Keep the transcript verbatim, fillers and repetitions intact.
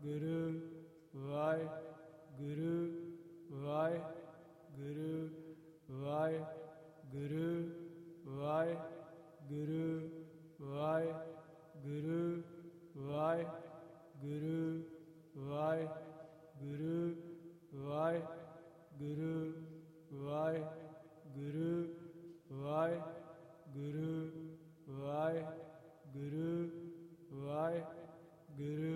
Guru Waheguru Waheguru Waheguru Waheguru Waheguru Waheguru Waheguru Waheguru Waheguru Waheguru Waheguru Waheguru